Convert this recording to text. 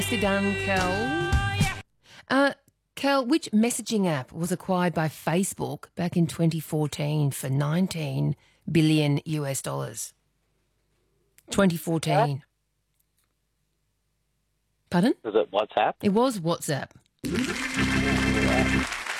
Nicely done, Kel. Kel, which messaging app was acquired by Facebook back in 2014 for 19 billion US dollars? 2014. Pardon? Was it WhatsApp? It was WhatsApp.